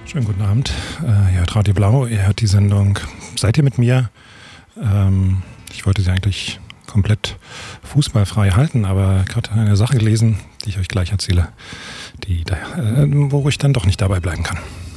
Schönen guten Abend. Ihr hört Radio Blau, ihr hört die Sendung Seid ihr mit mir? Ich wollte sie eigentlich komplett fußballfrei halten, aber gerade eine Sache gelesen, die ich euch gleich erzähle, wo ich dann doch nicht dabei bleiben kann.